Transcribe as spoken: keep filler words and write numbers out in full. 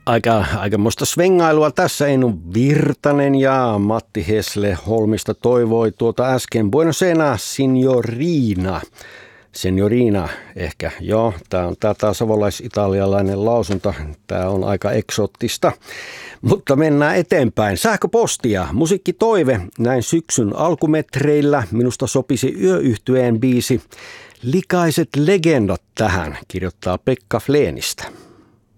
Aika, aikamoista svengailua tässä. Eino Virtanen ja Matti Hesle Holmista toivoi tuota äsken. Buonasera, signorina. Signorina ehkä, joo. Tämä on tämä savolais-italialainen lausunta. Tämä on aika eksoottista. Mutta mennään eteenpäin. Sähköpostia, musiikkitoive näin syksyn alkumetreillä. Minusta sopisi Yöyhtyeen biisi Likaiset legendat tähän, kirjoittaa Pekka Fleenistä.